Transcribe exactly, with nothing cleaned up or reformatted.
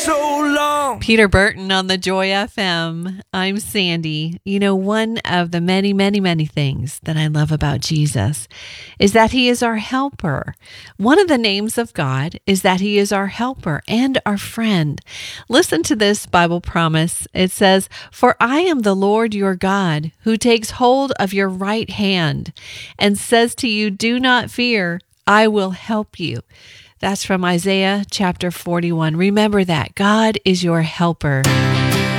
so long. Peter Burton on the Joy F M. I'm Sandy. You know, one of the many, many, many things that I love about Jesus is that he is our helper. One of the names of God is that he is our helper and our friend. Listen to this Bible promise. It says, "For I am the Lord your God, who takes hold of your right hand and says to you, 'Do not fear, I will help you.'" That's from Isaiah chapter forty-one. Remember that God is your helper.